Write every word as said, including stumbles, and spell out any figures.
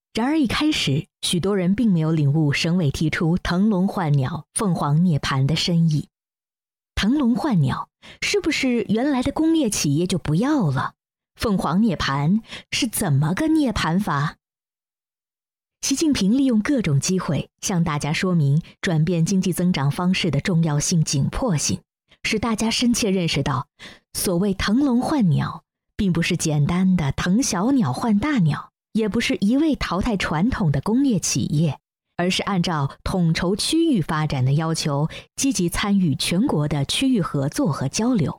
然而一开始，许多人并没有领悟省委提出腾笼换鸟、凤凰涅槃的深意。腾笼换鸟，是不是原来的工业企业就不要了？凤凰涅槃是怎么个涅槃法？习近平利用各种机会向大家说明转变经济增长方式的重要性、紧迫性，使大家深切认识到，所谓腾笼换鸟，并不是简单的腾小鸟换大鸟，也不是一味淘汰传统的工业企业，而是按照统筹区域发展的要求，积极参与全国的区域合作和交流，